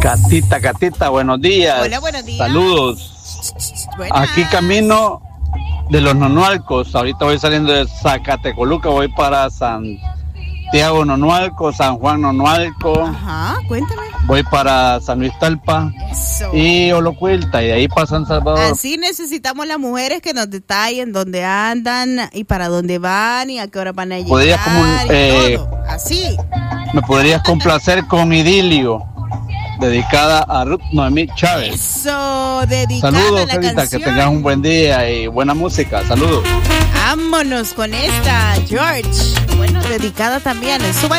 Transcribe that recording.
Catita, buenos días. Hola, buenos días. Saludos. Buenas. Aquí camino de los Nonualcos. Ahorita voy saliendo de Zacatecoluca, voy para Santiago Nonualco, San Juan Nonualco. Ajá, cuéntame. Voy para San Luis Talpa. Eso. Y Olocuilta, y de ahí para San Salvador. Así necesitamos las mujeres que nos detallen dónde andan y para dónde van y a qué hora van a llegar. Podrías todo. Así. Me podrías complacer con Idilio, dedicada a Ruth Noemí Chávez. Eso, dedicada Saludos, a la Carita, canción. que tengas un buen día y buena música. Saludos. Vámonos con esta, George. Bueno, dedicada también. Súbale.